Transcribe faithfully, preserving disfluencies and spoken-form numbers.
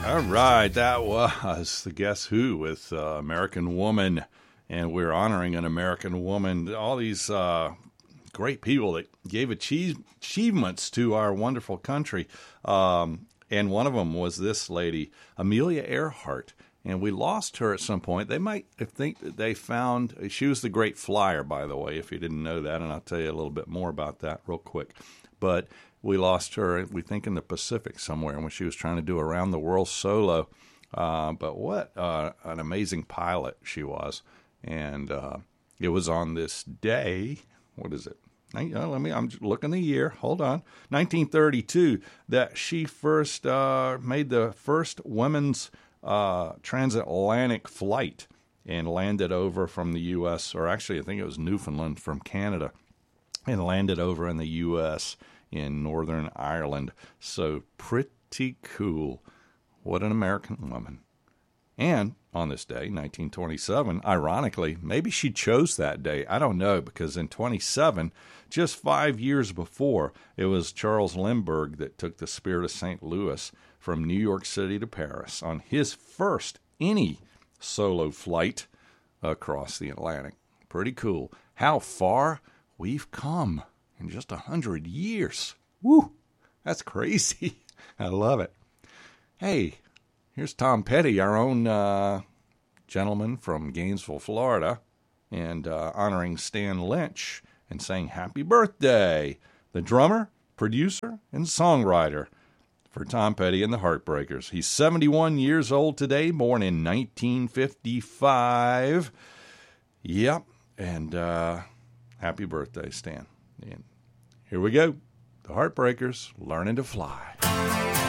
All right, that was the Guess Who with uh, American Woman, and we're honoring an American woman. All these uh, great people that gave achieve- achievements to our wonderful country, um, and one of them was this lady, Amelia Earhart, and we lost her at some point. They might think that they found, she was the Great Flyer, by the way, if you didn't know that, and I'll tell you a little bit more about that real quick. But we lost her, we think, in the Pacific somewhere when she was trying to do around the world solo. Uh, but what uh, an amazing pilot she was. And uh, it was on this day, what is it? Uh, let me, I'm looking the year. Hold on. nineteen thirty-two, that she first uh, made the first women's uh, transatlantic flight and landed over from the U S, or actually I think it was Newfoundland from Canada, and landed over in the U S in Northern Ireland. So pretty cool. What an American woman. And on this day, nineteen twenty-seven, ironically, maybe she chose that day. I don't know, because in twenty-seven, just five years before, it was Charles Lindbergh that took the Spirit of Saint Louis from New York City to Paris on his first any solo flight across the Atlantic. Pretty cool. How far we've come in just a hundred years. Woo! That's crazy. I love it. Hey, here's Tom Petty, our own uh, gentleman from Gainesville, Florida, and uh, honoring Stan Lynch and saying happy birthday. The drummer, producer, and songwriter for Tom Petty and the Heartbreakers. He's seventy-one years old today, born in nineteen fifty-five. Yep, and uh, happy birthday, Stan. And here we go. The Heartbreakers, Learning to Fly.